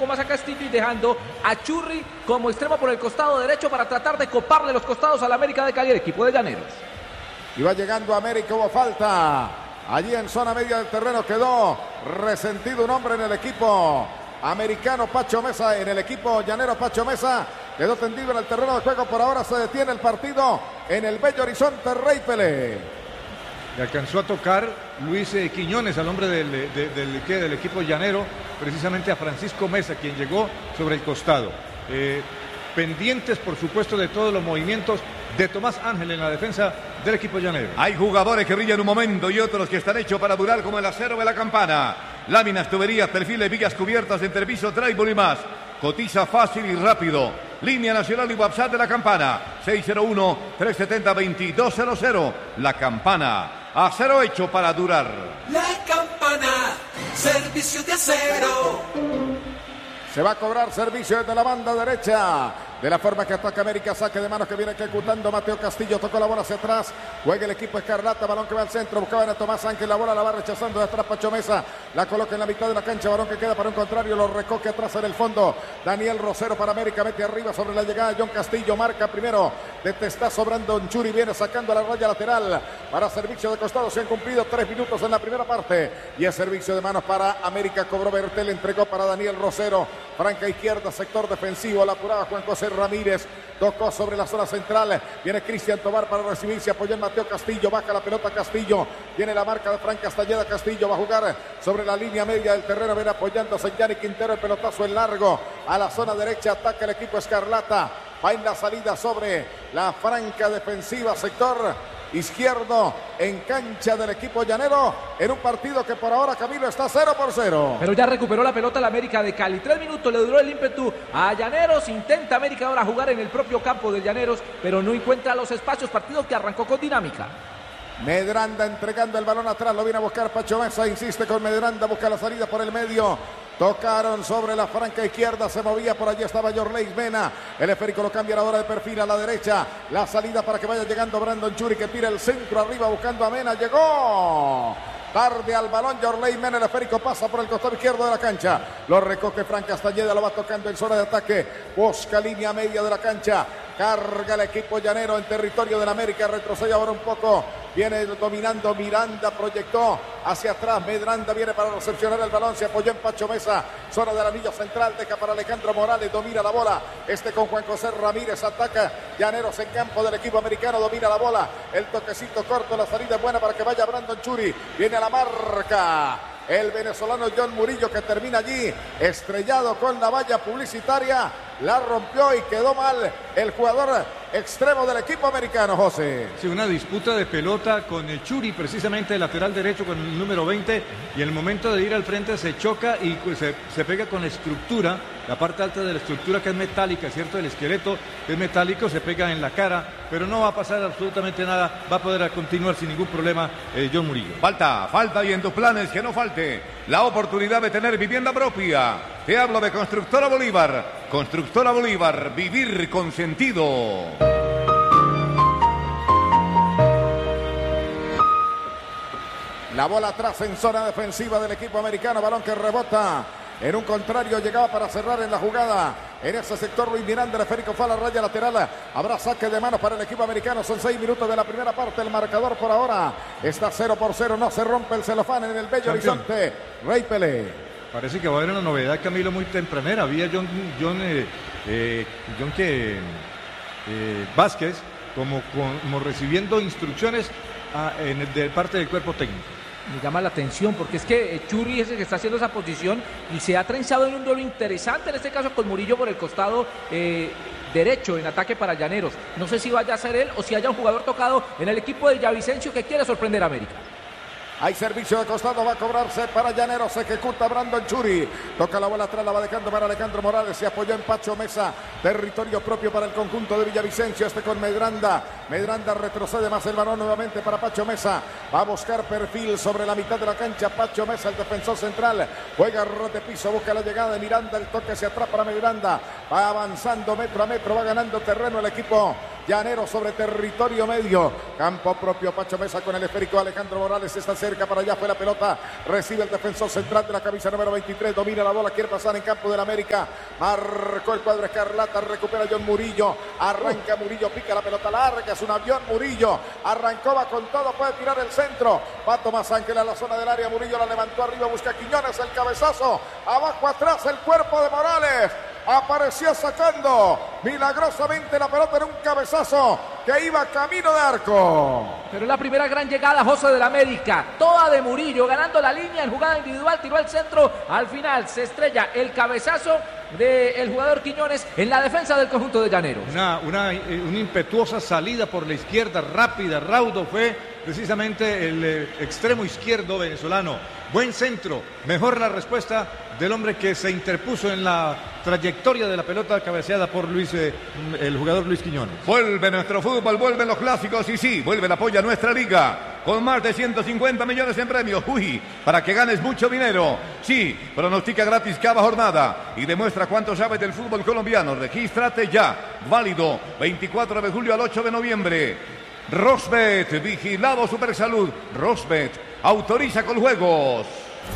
poco más a Castillo y dejando a Churri como extremo por el costado derecho para tratar de coparle los costados al América de Cali, el equipo de Llaneros. Iba llegando América, hubo falta. Allí en zona media del terreno quedó resentido un hombre en el equipo americano, Pacho Mesa, en el equipo llanero. Pacho Mesa quedó tendido en el terreno de juego. Por ahora se detiene el partido en el Bello Horizonte. Rey Pelé. Le alcanzó a tocar Luis Quiñones, al hombre del equipo llanero, precisamente a Francisco Mesa, quien llegó sobre el costado. Pendientes, por supuesto, de todos los movimientos de Tomás Ángel en la defensa del equipo llanero. Hay jugadores que brillan un momento y otros que están hechos para durar, como el acero de la campana. Láminas, tuberías, perfiles, vigas cubiertas, entrepiso, trébol y más. Cotiza fácil y rápido. Línea nacional y WhatsApp de la campana. 601-370-2200. La campana. Acero hecho para durar. La campana. Servicio de acero. Se va a cobrar servicio desde la banda derecha. De la forma que ataca América, saque de manos que viene ejecutando Mateo Castillo, tocó la bola hacia atrás, juega el equipo Escarlata, balón que va al centro, buscaban a Tomás Ángel, la bola la va rechazando de atrás Pacho Mesa, la coloca en la mitad de la cancha, balón que queda para un contrario, lo recoge atrás en el fondo, Daniel Rosero para América, mete arriba sobre la llegada, John Castillo, marca primero, de testazo Brandon Churi, viene sacando a la raya lateral, para servicio de costado, se han cumplido 3 minutos en la primera parte, y el servicio de manos para América, cobró Bertel, entregó para Daniel Rosero, franca izquierda, sector defensivo, la apuraba Juan José Ramírez, tocó sobre la zona central, viene Cristian Tobar para recibir, se apoyó en Mateo Castillo, baja la pelota Castillo, viene la marca de Frank Castañeda, Castillo va a jugar sobre la línea media del terreno, viene apoyándose en Yanni Quintero, el pelotazo en largo, a la zona derecha, ataca el equipo Escarlata, va en la salida sobre la franca defensiva, sector izquierdo en cancha del equipo llanero en un partido que por ahora, Camilo, está 0-0. Pero ya recuperó la pelota la América de Cali. 3 minutos le duró el ímpetu a Llaneros. Intenta América ahora jugar en el propio campo de Llaneros, pero no encuentra los espacios. Partido que arrancó con dinámica. Medranda entregando el balón atrás, lo viene a buscar Pacho Mesa, insiste con Medranda, busca la salida por el medio. Tocaron sobre la franca izquierda, se movía por allí, estaba Yorley Mena. El esférico lo cambia ahora de perfil a la derecha. La salida para que vaya llegando Brandon Churi, que tira el centro arriba buscando a Mena. Llegó tarde al balón Yorley Mena, el esférico pasa por el costado izquierdo de la cancha. Lo recoge Frank Castañeda, lo va tocando en zona de ataque. Busca línea media de la cancha. Carga el equipo llanero en territorio del América, retrocede ahora un poco, viene dominando Miranda, proyectó hacia atrás, Medranda viene para recepcionar el balón, se apoyó en Pacho Mesa, zona del anillo central, deja para Alejandro Morales, domina la bola, con Juan José Ramírez, ataca Llaneros en campo del equipo americano, domina la bola, el toquecito corto, la salida es buena para que vaya Brandon Churi, viene a la marca. El venezolano John Murillo, que termina allí estrellado con la valla publicitaria, la rompió y quedó mal el jugador extremo del equipo americano, José. Sí, una disputa de pelota con el Churi, precisamente el lateral derecho con el número 20, y en el momento de ir al frente se choca y se pega con la estructura, la parte alta de la estructura, que es metálica, ¿cierto? El esqueleto que es metálico, se pega en la cara, pero no va a pasar absolutamente nada, va a poder continuar sin ningún problema John Murillo. Falta y en tus planes que no falte la oportunidad de tener vivienda propia. Te hablo de Constructora Bolívar. Constructora Bolívar, vivir con sentido. La bola atrás en zona defensiva del equipo americano, balón que rebota en un contrario, llegaba para cerrar en la jugada. En ese sector Luis Miranda, el esférico fue a la raya lateral. Habrá saque de manos para el equipo americano. Son 6 minutos de la primera parte. El marcador por ahora está 0-0. No se rompe el celofán en el Bello Horizonte. Rey Pelé. Parece que va a haber una novedad, Camilo, muy tempranera. Había John Vázquez como recibiendo instrucciones de parte del cuerpo técnico. Me llama la atención porque es que Churri es el que está haciendo esa posición y se ha trenzado en un duelo interesante, en este caso con Murillo por el costado derecho en ataque para Llaneros. No sé si vaya a ser él o si haya un jugador tocado en el equipo de Villavicencio que quiere sorprender a América. Hay servicio de costado, va a cobrarse para Llaneros, se ejecuta Brandon Churi, toca la bola atrás, la va dejando para Alejandro Morales, se apoyó en Pacho Mesa, territorio propio para el conjunto de Villavicencio, con Medranda retrocede más el balón nuevamente para Pacho Mesa, va a buscar perfil sobre la mitad de la cancha, Pacho Mesa, el defensor central, juega de piso, busca la llegada de Miranda, el toque hacia atrás para Medranda, va avanzando metro a metro, va ganando terreno el equipo Llanero sobre territorio medio. Campo propio, Pacho Mesa con el esférico. Alejandro Morales está cerca, para allá fue la pelota. Recibe el defensor central de la camisa número 23. Domina la bola, quiere pasar en campo del América. Marcó el cuadro escarlata, recupera John Murillo. Arranca Murillo, pica la pelota larga. Es un avión Murillo. Arrancó, va con todo, puede tirar el centro. Va Tomás Ángel a la zona del área. Murillo la levantó arriba, busca Quiñones, el cabezazo. Abajo atrás el cuerpo de Morales. Apareció sacando milagrosamente la pelota en un cabezazo que iba camino de arco. Pero la primera gran llegada, José, del América, toda de Murillo, ganando la línea en jugada individual, tiró al centro, al final se estrella el cabezazo del jugador Quiñones en la defensa del conjunto de Llaneros. Una impetuosa salida por la izquierda, rápida, raudo, fue precisamente el extremo izquierdo venezolano. Buen centro, mejor la respuesta del hombre que se interpuso en la trayectoria de la pelota cabeceada por el jugador Luis Quiñones. Vuelve nuestro fútbol, vuelven los clásicos y sí, vuelve el apoyo a nuestra liga con más de 150 millones en premios. Uy, para que ganes mucho dinero. Sí, pronostica gratis cada jornada y demuestra cuánto sabes del fútbol colombiano. Regístrate ya, válido 24 de julio al 8 de noviembre. Rosbet, vigilado Supersalud. Rosbet, autoriza con juegos.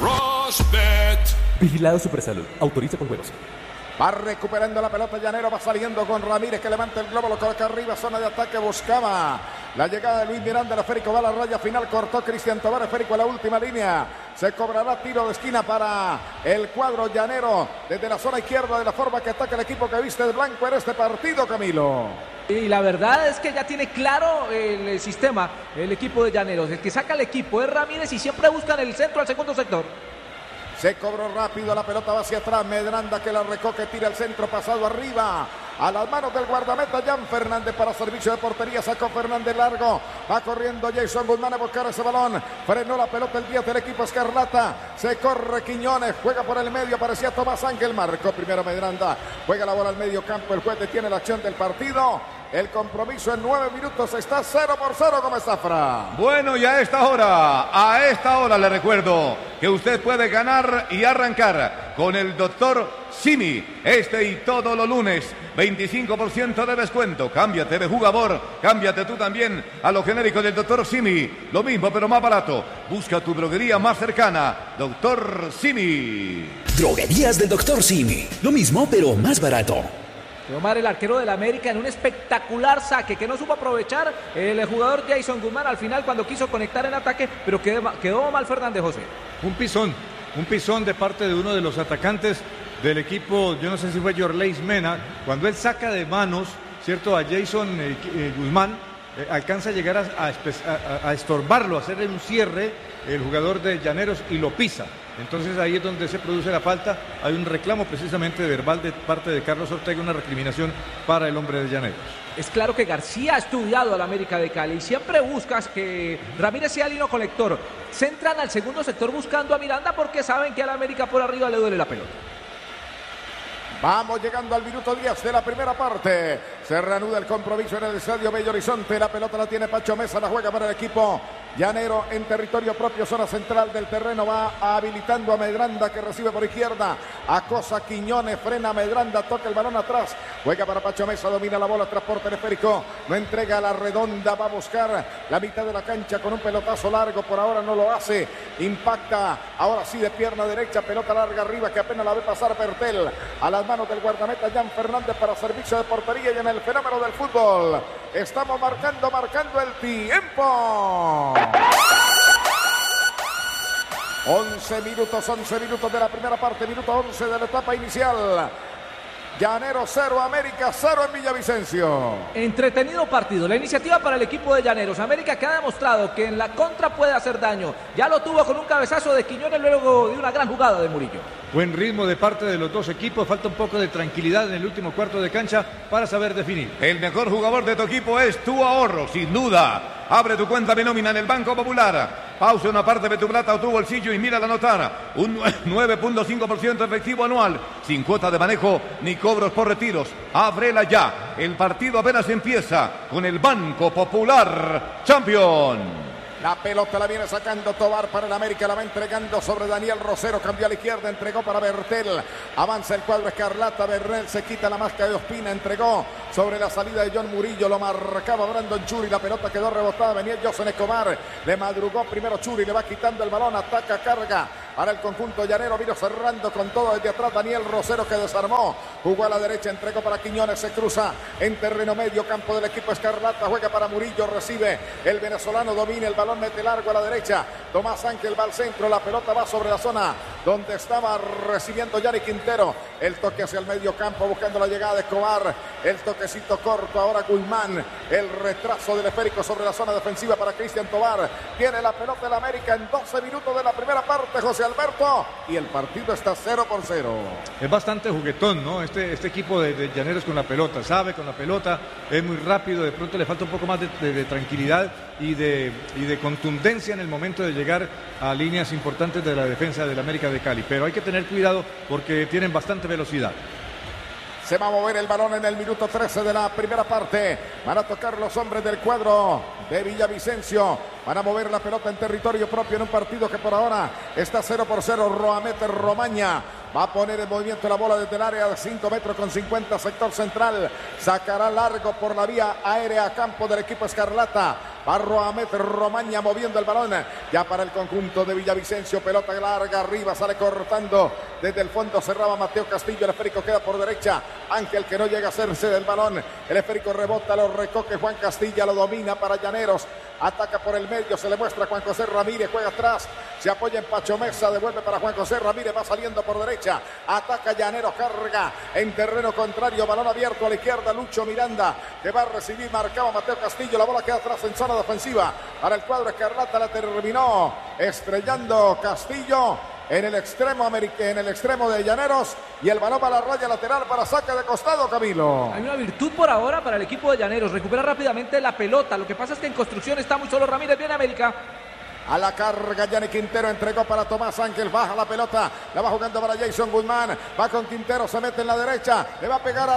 Rosbet, vigilado Supersalud, autoriza con juegos. Va recuperando la pelota Llanero, va saliendo con Ramírez que levanta el globo, lo coloca arriba, zona de ataque, buscaba la llegada de Luis Miranda, el esférico va a la raya final, cortó Cristian Tobar, esférico a la última línea, se cobrará tiro de esquina para el cuadro llanero, desde la zona izquierda, de la forma que ataca el equipo que viste de blanco en este partido, Camilo. Y la verdad es que ya tiene claro el sistema, el equipo de Llaneros, el que saca el equipo es Ramírez y siempre buscan el centro al segundo sector. Se cobró rápido, la pelota va hacia atrás, Medranda que la recoge, tira el centro, pasado arriba, a las manos del guardameta Jan Fernández para servicio de portería, sacó Fernández largo, va corriendo Jason Guzmán a buscar ese balón, frenó la pelota el 10 del equipo escarlata, se corre Quiñones, juega por el medio, aparecía Tomás Ángel, marcó primero Medranda, juega la bola al medio campo, el juez detiene la acción del partido. El compromiso en 9 minutos está 0-0 como Zafra. Bueno, y a esta hora le recuerdo que usted puede ganar y arrancar con el doctor Simi. Este y todos los lunes, 25% de descuento. Cámbiate de jugador, cámbiate tú también a lo genérico del doctor Simi. Lo mismo pero más barato. Busca tu droguería más cercana. Doctor Simi. Droguerías del doctor Simi. Lo mismo pero más barato. Omar, el arquero del América, en un espectacular saque que no supo aprovechar el jugador Jason Guzmán al final cuando quiso conectar en ataque, pero quedó mal Fernández, José. Un pisón de parte de uno de los atacantes del equipo, yo no sé si fue Yorleis Mena, cuando él saca de manos, ¿cierto?, a Jason Guzmán, alcanza a llegar a estorbarlo, a hacerle un cierre el jugador de Llaneros y lo pisa. Entonces ahí es donde se produce la falta. Hay un reclamo precisamente verbal de parte de Carlos Ortega, una recriminación para el hombre de Llaneros. Es claro que García ha estudiado al América de Cali y siempre buscas que Ramírez sea el hilo colector. Centran al segundo sector buscando a Miranda porque saben que al América por arriba le duele la pelota. Vamos llegando al minuto 10 de la primera parte. Se reanuda el compromiso en el estadio Bello Horizonte. La pelota la tiene Pacho Mesa, la juega para el equipo llanero en territorio propio, zona central del terreno. Va habilitando a Medranda que recibe por izquierda. Acosa Quiñones, frena a Medranda, toca el balón atrás. Juega para Pacho Mesa, domina la bola, transporte esférico. Lo entrega a la redonda, va a buscar la mitad de la cancha con un pelotazo largo. Por ahora no lo hace. Impacta ahora sí de pierna derecha, pelota larga arriba que apenas la ve pasar Bertel. A las manos del guardameta Jan Fernández para servicio de portería y en el fenómeno del fútbol. Estamos marcando el tiempo. 11 minutos de la primera parte, minuto 11 de la etapa inicial. Llanero 0, América 0 en Villavicencio. Entretenido partido, la iniciativa para el equipo de Llaneros. América que ha demostrado que en la contra puede hacer daño. Ya lo tuvo con un cabezazo de Quiñones luego de una gran jugada de Murillo. Buen ritmo de parte de los dos equipos, falta un poco de tranquilidad en el último cuarto de cancha para saber definir. El mejor jugador de tu equipo es tu ahorro, sin duda. Abre tu cuenta de nómina en el Banco Popular. Pausa una parte de tu plata o tu bolsillo y mira la anotar. Un 9.5% efectivo anual, sin cuota de manejo ni cobros por retiros. Ábrela ya. El partido apenas empieza con el Banco Popular Champion. La pelota la viene sacando Tobar para el América, la va entregando sobre Daniel Rosero, cambió a la izquierda, entregó para Bertel, avanza el cuadro escarlata, Bernal se quita la máscara de Ospina, entregó sobre la salida de John Murillo, lo marcaba Brandon Churi, la pelota quedó rebotada, venía Josen Escobar, le madrugó primero Churi, le va quitando el balón, ataca, carga para el conjunto llanero, vino cerrando con todo desde atrás Daniel Rosero que desarmó, jugó a la derecha, entregó para Quiñones, se cruza en terreno medio, campo del equipo escarlata, juega para Murillo, recibe el venezolano, domina el balón, mete largo a la derecha, Tomás Ángel va al centro, la pelota va sobre la zona donde estaba recibiendo Yannick Quintero, el toque hacia el medio campo buscando la llegada de Escobar, el toquecito corto, ahora Guzmán, el retraso del esférico sobre la zona defensiva para Cristian Tobar, tiene la pelota del América en 12 minutos de la primera parte, José Alberto, y el partido está 0-0. Es bastante juguetón, ¿no? Este equipo de llaneros con la pelota, sabe con la pelota, es muy rápido, de pronto le falta un poco más de tranquilidad y de contundencia en el momento de llegar a líneas importantes de la defensa del América de Cali, pero hay que tener cuidado porque tienen bastante velocidad. Se va a mover el balón en el minuto 13 de la primera parte. Van a tocar los hombres del cuadro de Villavicencio. Van a mover la pelota en territorio propio en un partido que por ahora está 0-0. Roamete Romaña va a poner en movimiento la bola desde el área de 5 metros con 50, sector central. Sacará largo por la vía aérea a campo del equipo escarlata. Va Roamete Romaña moviendo el balón ya para el conjunto de Villavicencio. Pelota larga arriba, sale cortando desde el fondo, cerraba Mateo Castillo. El esférico queda por derecha. Ángel que no llega a hacerse del balón. El esférico rebota, lo recoge Juan Castilla, lo domina para Llaneros. Ataca por el medio, se le muestra a Juan José Ramírez, juega atrás, se apoya en Pacho Mesa, devuelve para Juan José Ramírez, va saliendo por derecha, ataca Llaneros, carga en terreno contrario, balón abierto a la izquierda, Lucho Miranda, que va a recibir, marcaba Mateo Castillo, la bola queda atrás en zona defensiva, para el cuadro escarlata, la terminó estrellando Castillo en el extremo de Llaneros, y el balón para la raya lateral para saque de costado, Camilo. Hay una virtud por ahora para el equipo de Llaneros, recupera rápidamente la pelota, lo que pasa es que en construcción está muy solo Ramírez, viene América. A la carga, Yannick Quintero entregó para Tomás Ángel, baja la pelota, la va jugando para Jason Guzmán, va con Quintero, se mete en la derecha, le va a pegar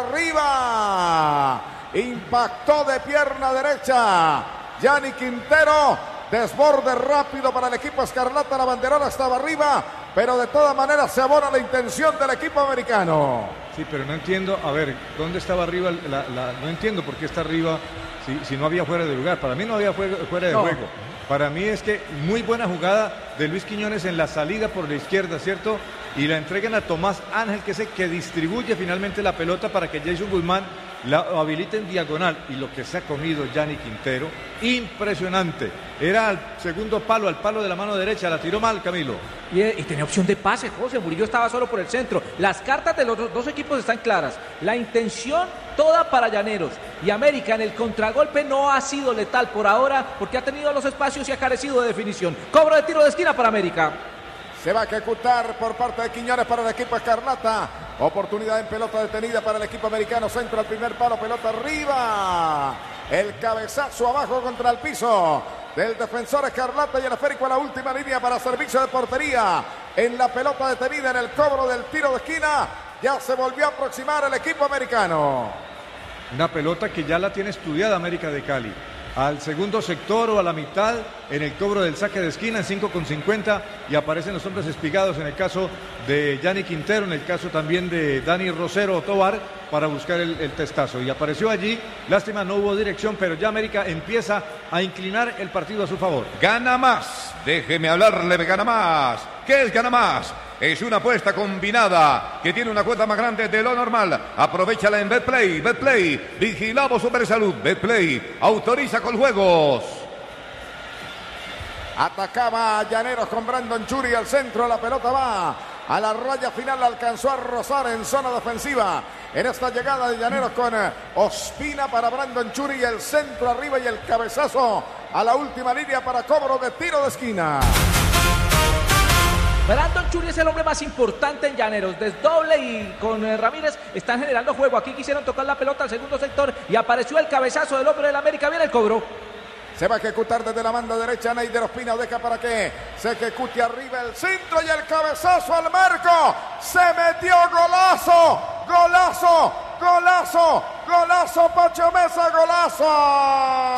arriba, impactó de pierna derecha, Yannick Quintero, desborde rápido para el equipo escarlata, la banderola estaba arriba, pero de todas maneras se abona la intención del equipo americano. Sí, pero no entiendo, a ver, ¿dónde estaba arriba? No entiendo por qué está arriba si no había fuera de lugar. Para mí no había fuera de juego. Para mí es que muy buena jugada de Luis Quiñones en la salida por la izquierda, ¿cierto? Y la entregan a Tomás Ángel, que es el que distribuye finalmente la pelota para que Jason Guzmán la habilite en diagonal. Y lo que se ha comido Yannick Quintero, impresionante. Era al segundo palo, al palo de la mano derecha, la tiró mal, Camilo. Y tenía opción de pase, José Murillo estaba solo por el centro. Las cartas de los dos equipos están claras. La intención toda para Llaneros. Y América en el contragolpe no ha sido letal por ahora porque ha tenido los espacios y ha carecido de definición. Cobro de tiro de esquina para América. Se va a ejecutar por parte de Quiñones para el equipo escarlata. Oportunidad en pelota detenida para el equipo americano. Centro al primer palo, pelota arriba. El cabezazo abajo contra el piso del defensor escarlata y el esférico a la última línea para servicio de portería. En la pelota detenida en el cobro del tiro de esquina. Ya se volvió a aproximar el equipo americano. Una pelota que ya la tiene estudiada América de Cali. Al segundo sector o a la mitad en el cobro del saque de esquina en 5,50 y aparecen los hombres espigados en el caso de Yannick Quintero, en el caso también de Dani Rosero Tobar para buscar el testazo y apareció allí, lástima no hubo dirección, pero ya América empieza a inclinar el partido a su favor. Gana más, déjeme hablarle de Gana Más. ¿Qué es Gana Más? Es una apuesta combinada que tiene una cuota más grande de lo normal. Aprovechala en Betplay. Betplay, vigilamos Supersalud. Betplay, autoriza con juegos. Atacaba Llaneros con Brandon Churi al centro. La pelota va a la raya final. Alcanzó a rozar en zona defensiva. En esta llegada de Llaneros con Ospina para Brandon Churi. El centro arriba y el cabezazo a la última línea para cobro de tiro de esquina. Brandon Churi es el hombre más importante en Llaneros. Desdoble y con Ramírez están generando juego. Aquí quisieron tocar la pelota al segundo sector y apareció el cabezazo del hombre del América. Viene el cobro. Se va a ejecutar desde la banda derecha. Neider Ospina deja para que se ejecute arriba el centro y el cabezazo al marco. Se metió golazo. Golazo. Golazo. Golazo. Pacho Mesa. Golazo.